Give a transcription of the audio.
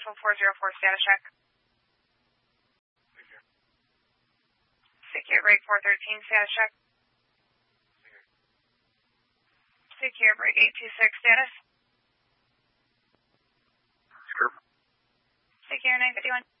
Nashville 404 status check. Secure break 413 status check. Secure break 826 status. Sure. Secure 951.